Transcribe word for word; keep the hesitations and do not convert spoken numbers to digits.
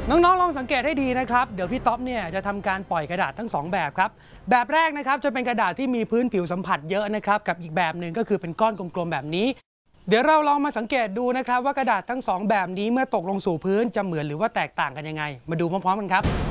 น้องๆลองสังเกตให้ดีนะครับเดี๋ยวพี่ต๊อบเนี่ยจะทำการปล่อยกระดาษทั้งสองแบบครับแบบแรกนะครับจะเป็นกระดาษที่มีพื้นผิวสัมผัสเยอะนะครับกับอีกแบบหนึ่งก็คือเป็นก้อนกลมๆแบบนี้เดี๋ยวเราลองมาสังเกตดูนะครับว่ากระดาษทั้งสองแบบนี้เมื่อตกลงสู่พื้นจะเหมือนหรือว่าแตกต่างกันยังไงมาดูพร้อมๆกันครับ